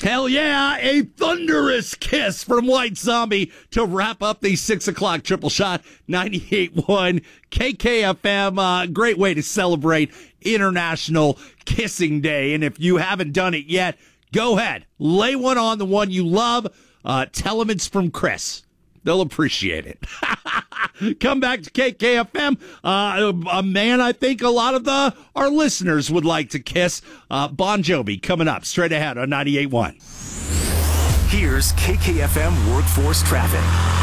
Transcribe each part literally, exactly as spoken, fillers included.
Hell yeah, a thunderous kiss from White Zombie to wrap up the six o'clock triple shot, ninety-eight point one K K F M. Uh, great way to celebrate International Kissing Day. And if you haven't done it yet, go ahead, lay one on the one you love. Uh, tell them it's from Chris. They'll appreciate it. Come back to K K F M. Uh, a man I think a lot of the our listeners would like to kiss. Uh, Bon Jovi coming up straight ahead on ninety-eight point one. Here's K K F M Workforce Traffic.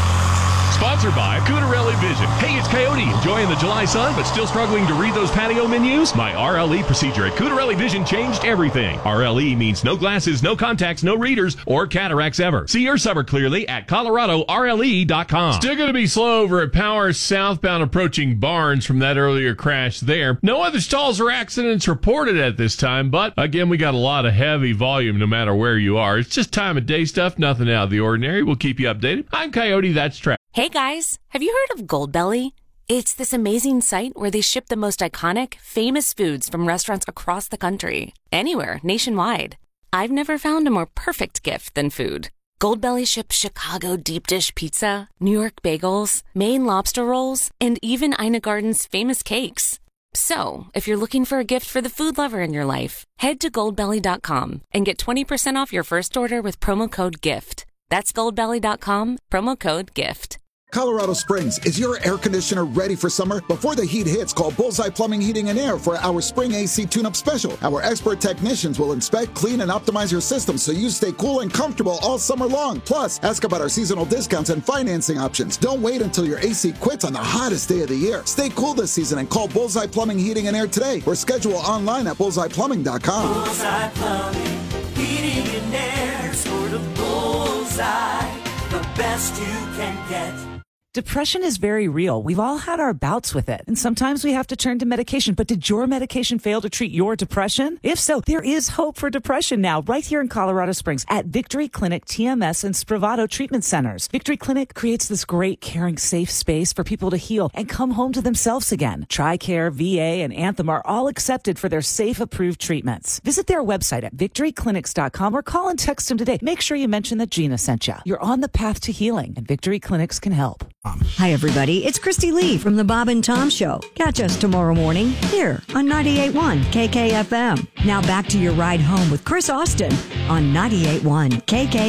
Sponsored by Cutarelli Vision. Hey, it's Coyote. Enjoying the July sun, but still struggling to read those patio menus? My R L E procedure at Cutarelli Vision changed everything. R L E means no glasses, no contacts, no readers, or cataracts ever. See your summer clearly at Colorado R L E dot com. Still going to be slow over at Power southbound approaching Barnes from that earlier crash there. No other stalls or accidents reported at this time, but again, we got a lot of heavy volume no matter where you are. It's just time of day stuff, nothing out of the ordinary. We'll keep you updated. I'm Coyote, that's Travis. Hey guys, have you heard of Goldbelly? It's this amazing site where they ship the most iconic, famous foods from restaurants across the country. Anywhere, nationwide. I've never found a more perfect gift than food. Goldbelly ships Chicago deep dish pizza, New York bagels, Maine lobster rolls, and even Ina Garden's famous cakes. So, if you're looking for a gift for the food lover in your life, head to goldbelly dot com and get twenty percent off your first order with promo code GIFT. That's goldbelly dot com, promo code GIFT. Colorado Springs, is your air conditioner ready for summer? Before the heat hits, call Bullseye Plumbing, Heating, and Air for our spring A C tune-up special. Our expert technicians will inspect, clean, and optimize your system so you stay cool and comfortable all summer long. Plus, ask about our seasonal discounts and financing options. Don't wait until your A C quits on the hottest day of the year. Stay cool this season and call Bullseye Plumbing, Heating, and Air today or schedule online at bullseye plumbing dot com. Bullseye Plumbing, Heating, and Air, sort of bullseye, the best you can get. Depression is very real. We've all had our bouts with it, and sometimes we have to turn to medication. But did your medication fail to treat your depression? If so, there is hope for depression now, right here in Colorado Springs at Victory Clinic, T M S, and Spravato Treatment Centers. Victory Clinic creates this great, caring, safe space for people to heal and come home to themselves again. TRICARE, V A, and Anthem are all accepted for their safe, approved treatments. Visit their website at victory clinics dot com or call and text them today. Make sure you mention that Gina sent you. You're on the path to healing, and Victory Clinics can help. Hi, everybody. It's Christy Lee from The Bob and Tom Show. Catch us tomorrow morning here on ninety-eight point one K K F M. Now back to your ride home with Chris Austin on ninety-eight point one K K